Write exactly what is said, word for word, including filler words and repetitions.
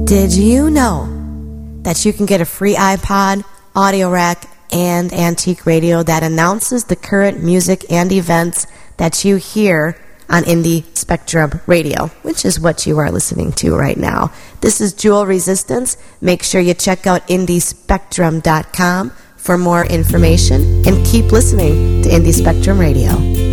Did you know that you can get a free iPod, audio rack, and antique radio that announces the current music and events that you hear on Indie Spectrum Radio, which is what you are listening to right now. This is Jewel Resistance. Make sure you check out indie spectrum dot com for more information, and keep listening to Indie Spectrum Radio.